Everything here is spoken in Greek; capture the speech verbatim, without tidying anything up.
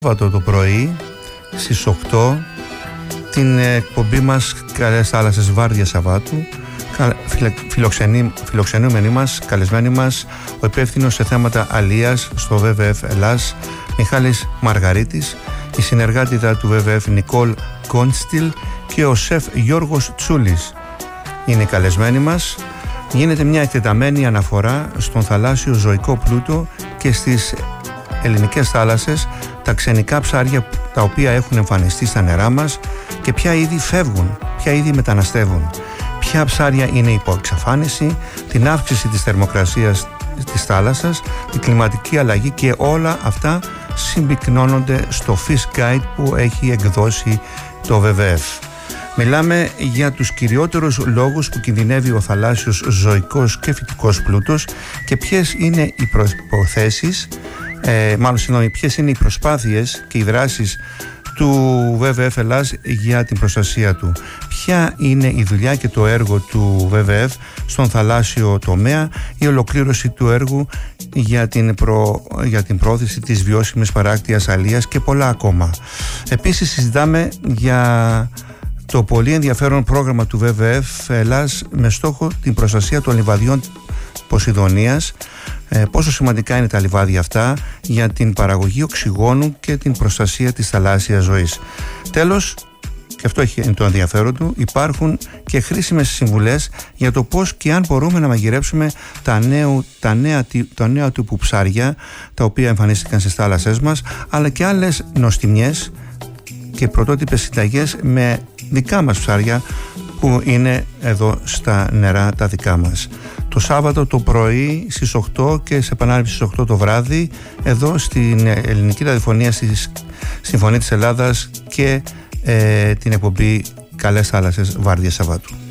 Σάββατο το πρωί στις οκτώ την εκπομπή μας Καλές Θάλασσες Βάρδια Σαββάτου, φιλοξενούμενοι μας, καλεσμένοι μας, ο υπεύθυνος σε θέματα αλίας στο βι βι εφ Ελλάς Μιχάλης Μαργαρίτης, η συνεργάτηδα του βι βι εφ Νικόλ Κόντστιλ και ο σεφ Γιώργος Τσούλης είναι οι καλεσμένοι μας. Γίνεται μια εκτεταμένη αναφορά στον θαλάσσιο ζωικό πλούτο και στις ελληνικές θάλασσες, τα ξενικά ψάρια τα οποία έχουν εμφανιστεί στα νερά μας και ποια είδη φεύγουν, ποια είδη μεταναστεύουν, ποια ψάρια είναι υπό εξαφάνιση, την αύξηση της θερμοκρασίας της θάλασσας, την κλιματική αλλαγή και όλα αυτά συμπυκνώνονται στο Fish Guide που έχει εκδώσει το βι βι εφ. Μιλάμε για τους κυριότερους λόγους που κινδυνεύει ο θαλάσσιος ζωικός και φυτικός πλούτος και ποιες είναι οι προϋποθέσεις, ε, μάλλον συγγνώμη, ποιες είναι οι προσπάθειες και οι δράσεις του βι βι εφ Ελλάς για την προστασία του. Ποια είναι η δουλειά και το έργο του βι βι εφ στον θαλάσσιο τομέα, η ολοκλήρωση του έργου για την, προ... για την πρόθεση της βιώσιμης παράκτειας αλίας και πολλά ακόμα. Επίσης συζητάμε για το πολύ ενδιαφέρον πρόγραμμα του βι βι εφ Ελλάς με στόχο την προστασία των λιβαδιών Ποσειδονίας, ε, πόσο σημαντικά είναι τα λιβάδια αυτά για την παραγωγή οξυγόνου και την προστασία της θαλάσσιας ζωής. Τέλος, και αυτό έχει το ενδιαφέρον του, υπάρχουν και χρήσιμες συμβουλές για το πώς και αν μπορούμε να μαγειρέψουμε τα, νέου, τα, νέα, τα νέα τύπου ψάρια τα οποία εμφανίστηκαν στις θάλασσές μας, αλλά και άλλες νοστιμιές και πρωτότυπες συνταγές με δικά μας ψάρια που είναι εδώ στα νερά τα δικά μας. Το Σάββατο το πρωί στις οκτώ και σε επανάληψη στις οκτώ το βράδυ εδώ στην ελληνική ραδιοφωνία στη Συμφωνία της Ελλάδας και ε, την εκπομπή Καλές Θάλασσες Βάρδια Σαββάτου.